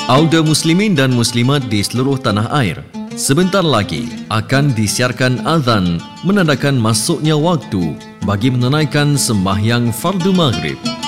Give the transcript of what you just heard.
Auda muslimin dan muslimat di seluruh tanah air, sebentar lagi akan disiarkan azan menandakan masuknya waktu bagi menunaikan sembahyang fardu maghrib.